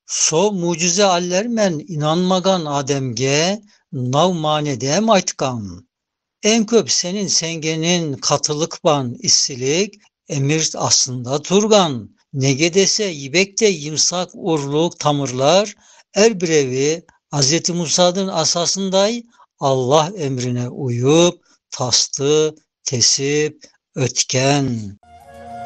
So mucize allermen inanmagan Ademge nav manedem aytkan. En köp senin sengenin katılık ban issilik emir aslında turgan. Nege dese yibekte yımsak urluk tamırlar er birevi Hz. Musa'nın asasınday Allah emrine uyup tastı, tesip, ötken.